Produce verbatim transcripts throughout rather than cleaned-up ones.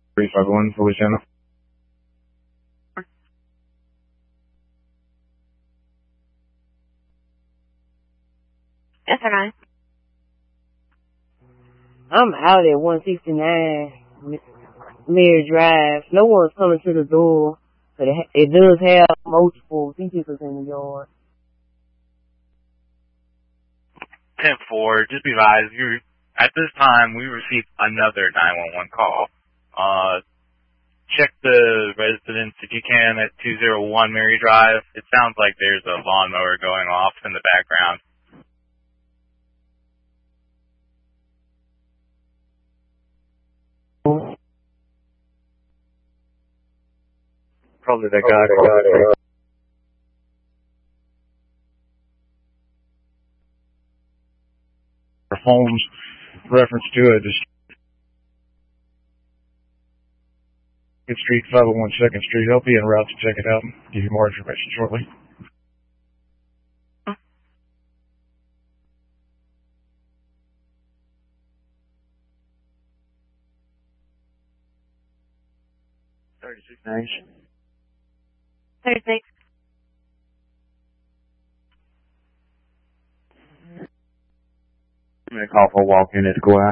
three five one, Feliciano. Yes, nine. I'm out at one sixty-nine Mary Drive. No one's coming to the door, but it, ha- it does have multiple vehicles in the yard. ten four, just be advised, you at this time, we received another nine one one call. Uh, check the residence if you can at two oh one Mary Drive. It sounds like there's a lawnmower going off in the background. Probably that guy. Probably Holmes reference to it is Street, five oh one second Street. I'll be en route to check it out and give you more information shortly. thirty-six names. thirty-six. I'm going to call for a walk-in at the glass.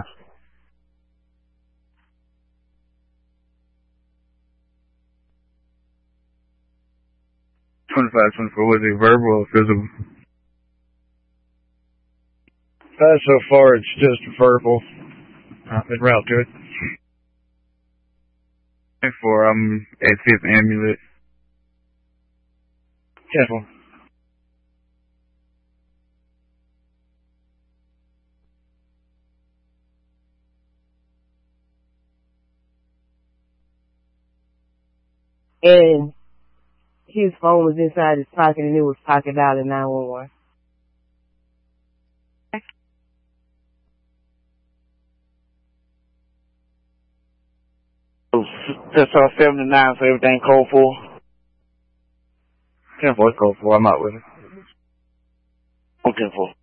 twenty-five twenty-four, was it verbal or physical? Uh, so far, it's just verbal. I'm en route to it. twenty-four, I'm at fifth Amulet. Careful. And his phone was inside his pocket and it was pocket out at nine one one. That's all seventy-nine, so everything code for. ten four, code for. I'm out with it. Okay, for.